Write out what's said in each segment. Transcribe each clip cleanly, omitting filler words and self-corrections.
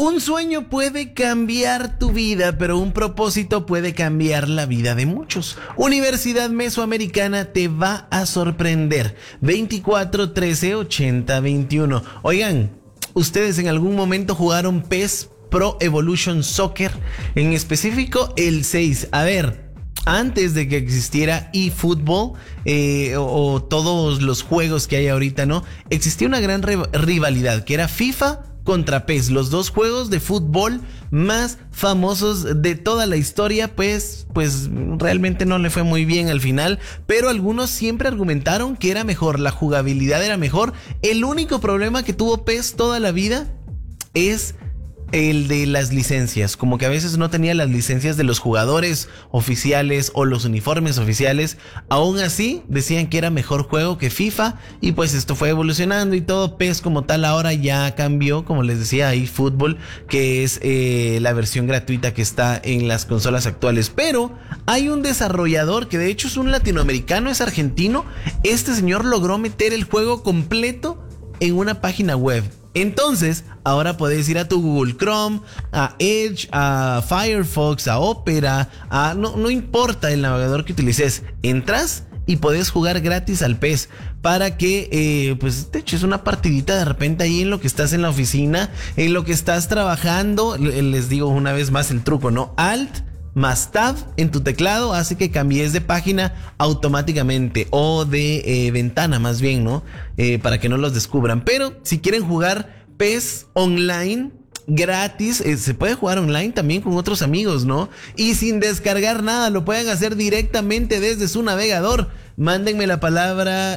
Un sueño puede cambiar tu vida, pero un propósito puede cambiar la vida de muchos. Universidad Mesoamericana te va a sorprender. 24 13 80 21. Oigan, ¿ustedes en algún momento jugaron PES Pro Evolution Soccer? En específico el 6. A ver, antes de que existiera eFootball o todos los juegos que hay ahorita, ¿no? Existía una gran rivalidad que era FIFA contra PES, los dos juegos de fútbol más famosos de toda la historia. Pues realmente no le fue muy bien al final, pero algunos siempre argumentaron que era mejor, la jugabilidad era mejor. El único problema que tuvo PES toda la vida es el de las licencias, como que a veces no tenía las licencias de los jugadores oficiales o los uniformes oficiales. Aún así decían que era mejor juego que FIFA, y pues esto fue evolucionando y todo. PES como tal ahora ya cambió, como les decía, ahí fútbol, que es la versión gratuita que está en las consolas actuales. Pero hay un desarrollador que de hecho es un latinoamericano, es argentino. Este señor logró meter el juego completo en una página web. Entonces, ahora puedes ir a tu Google Chrome, a Edge, a Firefox, a Opera, no importa el navegador que utilices, entras y podés jugar gratis al PES para que pues te eches una partidita de repente ahí en lo que estás en la oficina, en lo que estás trabajando. Les digo una vez más el truco, ¿no? Alt más Tab en tu teclado hace que cambies de página automáticamente, o de ventana más bien, ¿no? Para que no los descubran. Pero si quieren jugar PES online gratis, se puede jugar online también con otros amigos, ¿no? Y sin descargar nada, lo pueden hacer directamente desde su navegador. Mándenme la palabra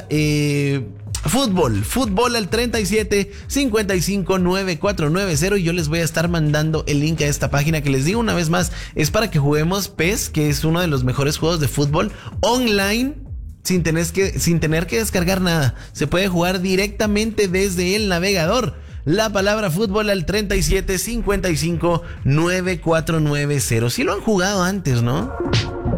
fútbol al 37 55 9490 y yo les voy a estar mandando el link a esta página, que les digo una vez más, es para que juguemos PES, que es uno de los mejores juegos de fútbol online, sin tener que descargar nada. Se puede jugar directamente desde el navegador. La palabra fútbol al 37 55 9490. Si lo han jugado antes, ¿no?